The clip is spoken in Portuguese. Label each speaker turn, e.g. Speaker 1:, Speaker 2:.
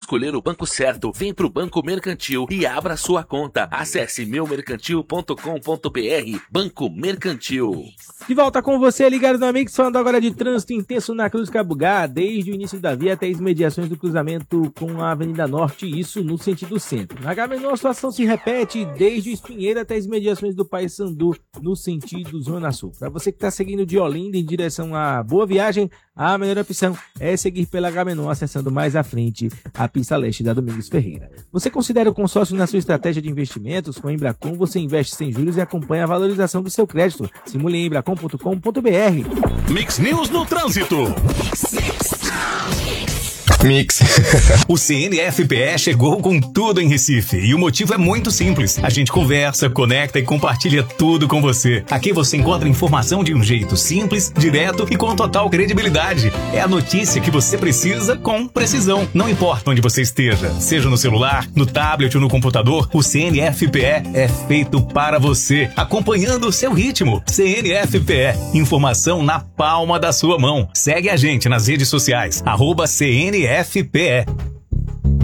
Speaker 1: escolher o banco certo, vem pro Banco Mercantil e abra sua conta. Acesse meumercantil.com.br. Banco Mercantil.
Speaker 2: De volta com você, ligado no Mix, falando agora de trânsito intenso na Cruz Cabugá, desde o início da via até as imediações do cruzamento com a Avenida Norte, isso no sentido centro. Na Agamenon, a situação se repete desde o Espinheiro até as imediações do Paissandu, no sentido Zona Sul. Para você que está seguindo de Olinda em direção à Boa Viagem, a melhor opção é seguir pela Agamenon, acessando mais à frente a pista leste da Domingos Ferreira. Você considera o consórcio na sua estratégia de investimentos? Com a Embracon, você investe sem juros e acompanha a valorização do seu crédito. Simule em embracon.com.br.
Speaker 3: Mix News no Trânsito.
Speaker 4: Mix.
Speaker 3: O CNFPE chegou com tudo em Recife e o motivo é muito simples. A gente conversa, conecta e compartilha tudo com você. Aqui você encontra informação de um jeito simples, direto e com total credibilidade. É a notícia que você precisa com precisão. Não importa onde você esteja, seja no celular, no tablet ou no computador, o CNFPE é feito para você, acompanhando o seu ritmo. CNFPE, informação na palma da sua mão. Segue a gente nas redes sociais, @CNFPE.